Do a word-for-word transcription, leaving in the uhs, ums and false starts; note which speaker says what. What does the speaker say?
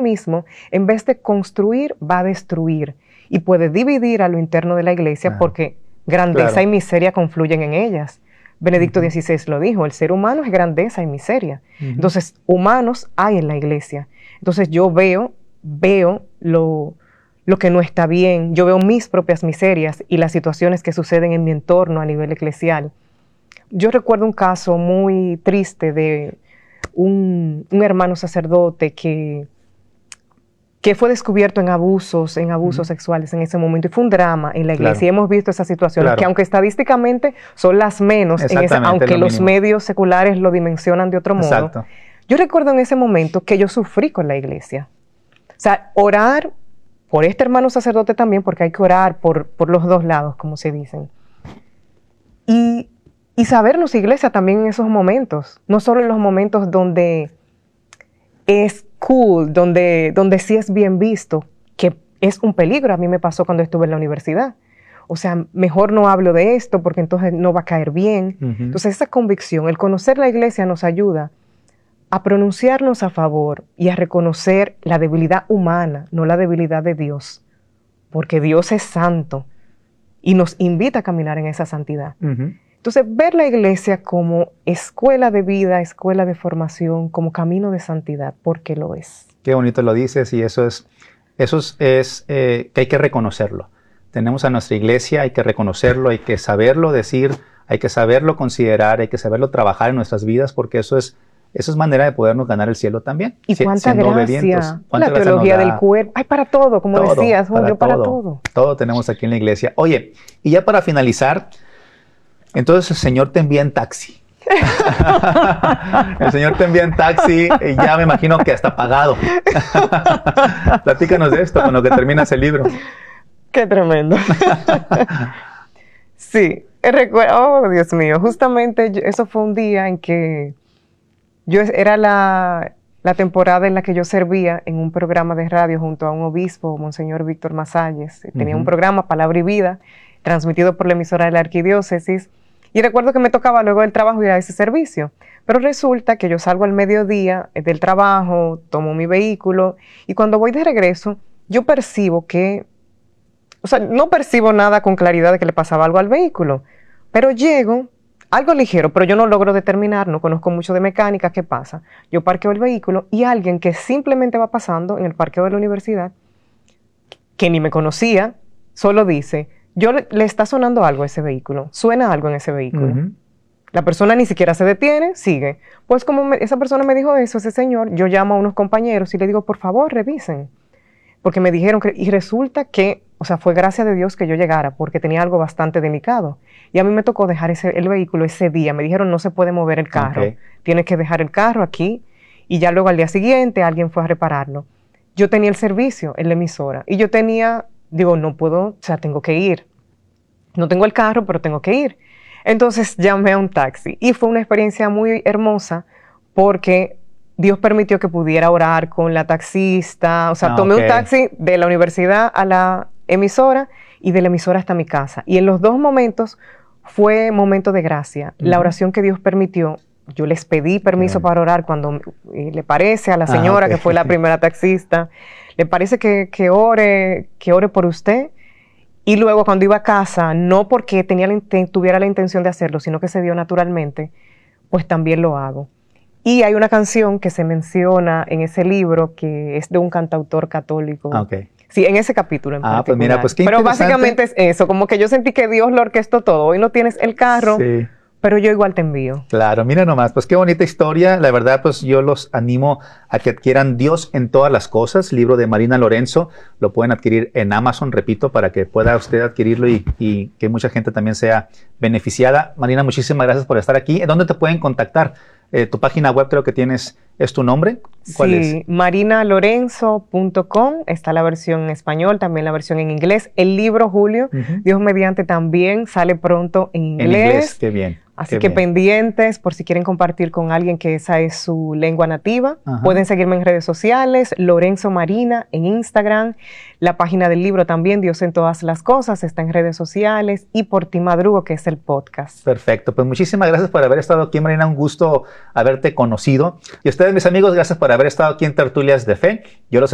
Speaker 1: mismo, en vez de construir, va a destruir. Y puede dividir a lo interno de la iglesia claro. porque grandeza claro. y miseria confluyen en ellas. Benedicto uh-huh. dieciséis lo dijo, el ser humano es grandeza y miseria. Uh-huh. Entonces, humanos hay en la iglesia. Entonces, yo veo, veo lo, lo que no está bien. Yo veo mis propias miserias y las situaciones que suceden en mi entorno a nivel eclesial. Yo recuerdo un caso muy triste de un, un hermano sacerdote que, que fue descubierto en abusos, en abusos uh-huh. sexuales en ese momento, y fue un drama en la iglesia. Claro. Y hemos visto esas situaciones, claro. que aunque estadísticamente son las menos, en ese, aunque los mínimo. medios seculares lo dimensionan de otro modo. Exacto. Yo recuerdo en ese momento que yo sufrí con la iglesia. O sea, orar por este hermano sacerdote también, porque hay que orar por, por los dos lados, como se dicen. Y... Y sabernos, iglesia, también en esos momentos, no solo en los momentos donde es cool, donde, donde sí es bien visto, que es un peligro. A mí me pasó cuando estuve en la universidad. O sea, mejor no hablo de esto porque entonces no va a caer bien. Uh-huh. Entonces esa convicción, el conocer la iglesia nos ayuda a pronunciarnos a favor y a reconocer la debilidad humana, no la debilidad de Dios, porque Dios es santo y nos invita a caminar en esa santidad. Uh-huh. Entonces, ver la iglesia como escuela de vida, escuela de formación, como camino de santidad, porque lo es.
Speaker 2: Qué bonito lo dices, y eso es, eso es, es eh, que hay que reconocerlo. Tenemos a nuestra iglesia, hay que reconocerlo, hay que saberlo decir, hay que saberlo considerar, hay que saberlo trabajar en nuestras vidas, porque eso es, eso es manera de podernos ganar el cielo también.
Speaker 1: Y cuánta gracia,
Speaker 2: ¿Cuánta
Speaker 1: la
Speaker 2: gracia
Speaker 1: teología del cuerpo, hay para todo, como
Speaker 2: todo,
Speaker 1: decías,
Speaker 2: para,
Speaker 1: Julio, para
Speaker 2: todo,
Speaker 1: todo.
Speaker 2: Todo tenemos aquí en la iglesia. Oye, y ya para finalizar, entonces el Señor te envía en taxi. El Señor te envía en taxi y ya me imagino que hasta pagado. Platícanos de esto con lo que terminas el libro.
Speaker 1: Qué tremendo. Sí, recuerdo, oh Dios mío, justamente yo, eso fue un día en que yo era la, la temporada en la que yo servía en un programa de radio junto a un obispo, Monseñor Víctor Masalles. Tenía uh-huh. un programa, Palabra y Vida, transmitido por la emisora de la Arquidiócesis. Y recuerdo que me tocaba luego del trabajo ir a ese servicio. Pero resulta que yo salgo al mediodía del trabajo, tomo mi vehículo, y cuando voy de regreso, yo percibo que, o sea, no percibo nada con claridad de que le pasaba algo al vehículo, pero llego, algo ligero, pero yo no logro determinar, no conozco mucho de mecánica, ¿qué pasa? Yo parqueo el vehículo y alguien que simplemente va pasando en el parqueo de la universidad, que ni me conocía, solo dice... Yo le, le está sonando algo a ese vehículo, suena algo en ese vehículo. Uh-huh. La persona ni siquiera se detiene, sigue. Pues como me, esa persona me dijo eso, ese señor, yo llamo a unos compañeros y le digo, por favor, revisen. Porque me dijeron que, y resulta que, o sea, fue gracia de Dios que yo llegara, porque tenía algo bastante delicado. Y a mí me tocó dejar ese, el vehículo ese día. Me dijeron, no se puede mover el carro. Okay. Tienes que dejar el carro aquí. Y ya luego al día siguiente alguien fue a repararlo. Yo tenía el servicio en la emisora y yo tenía... Digo, no puedo, o sea, tengo que ir. No tengo el carro, pero tengo que ir. Entonces llamé a un taxi y fue una experiencia muy hermosa porque Dios permitió que pudiera orar con la taxista. O sea, ah, tomé okay. un taxi de la universidad a la emisora y de la emisora hasta mi casa. Y en los dos momentos fue momento de gracia. Uh-huh. La oración que Dios permitió, yo les pedí permiso okay. para orar cuando eh, le parece a la señora ah, okay. que fue la primera taxista. ¿Le parece que, que, ore, que ore por usted? Y luego cuando iba a casa, no porque tenía la, tuviera la intención de hacerlo, sino que se dio naturalmente, pues también lo hago. Y hay una canción que se menciona en ese libro que es de un cantautor católico.
Speaker 2: Okay.
Speaker 1: Sí, en ese capítulo en
Speaker 2: ah,
Speaker 1: particular.
Speaker 2: Pues mira, pues qué
Speaker 1: Pero básicamente es eso, como que yo sentí que Dios lo orquestó todo. Hoy no tienes el carro. Sí. Pero yo igual te envío.
Speaker 2: Claro, mira nomás, pues qué bonita historia. La verdad, pues yo los animo a que adquieran Dios en todas las cosas. Libro de Marina Lorenzo, lo pueden adquirir en Amazon, repito, para que pueda usted adquirirlo y, y que mucha gente también sea beneficiada. Marina, muchísimas gracias por estar aquí. ¿Dónde te pueden contactar? Eh, tu página web creo que tienes, ¿es tu nombre? ¿Cuál
Speaker 1: sí,
Speaker 2: es?
Speaker 1: marina lorenzo punto com, está la versión en español, también la versión en inglés. El libro, Julio, uh-huh. Dios mediante, también sale pronto en inglés.
Speaker 2: En inglés, qué bien.
Speaker 1: Así
Speaker 2: Qué
Speaker 1: que
Speaker 2: bien.
Speaker 1: Pendientes, por si quieren compartir con alguien que esa es su lengua nativa. Ajá. Pueden seguirme en redes sociales, Lorenzo Marina en Instagram. La página del libro también, Dios en todas las cosas, está en redes sociales. Y Por Ti Madrugo, que es el podcast.
Speaker 2: Perfecto, pues muchísimas gracias por haber estado aquí, Marina. Un gusto haberte conocido. Y ustedes, mis amigos, gracias por haber estado aquí en Tertulias de Fe. Yo los